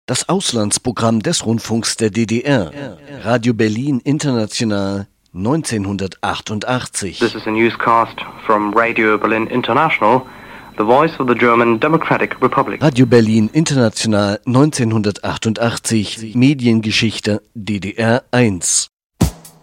Das Auslandsprogramm des Rundfunks der DDR. Radio Berlin International 1988. This is a newscast from Radio Berlin International, the voice of the German Democratic Republic. Radio Berlin International 1988. Mediengeschichte DDR 1.